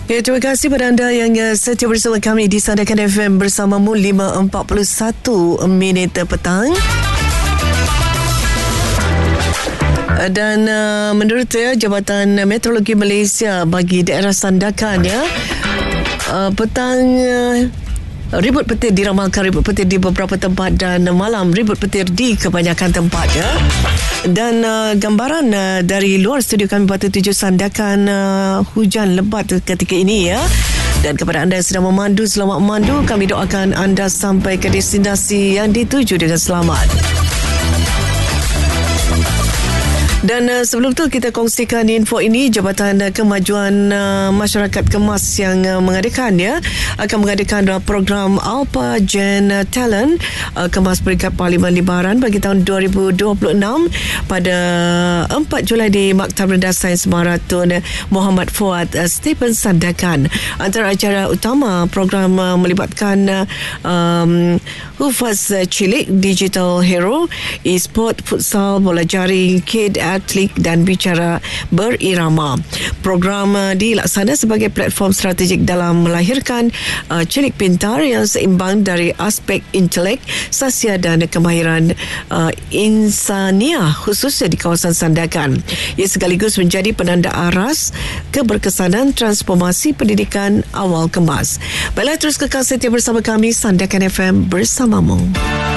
Ya, terima kasih kepada anda yang setia bersama kami di Sandakan FM bersamamu 5.41 minit petang. Dan menurut Jabatan Meteorologi Malaysia bagi daerah Sandakan petang ribut petir diramalkan ribut petir di beberapa tempat dan malam ribut petir di kebanyakan tempat Dan gambaran dari luar studio kami Batu 7 Sandakan hujan lebat ketika ini Dan kepada anda yang sedang memandu, selamat memandu. Kami doakan anda sampai ke destinasi yang dituju dengan selamat. Dan sebelum tu kita kongsikan info ini. Jabatan Kemajuan Masyarakat Kemas yang mengadakan akan mengadakan program Alpha Gen Talent Kemas Peringkat Parlimen Libaran bagi tahun 2026 pada 4 Julai di Maktab Rendah Sains Marathon Muhammad Fuad Stephen Sandakan. Antara acara utama program melibatkan Hufaz Cilik, Digital Hero, e-sport, futsal, bola jaring, kid atlet dan bicara berirama. Program dilaksana sebagai platform strategik dalam melahirkan cilik pintar yang seimbang dari aspek intelek, sasia dan kemahiran insania khususnya di kawasan Sandakan. Ia sekaligus menjadi penanda aras keberkesanan transformasi pendidikan awal Kemas. Baiklah, terus kekal setia bersama kami Sandakan FM bersamamu.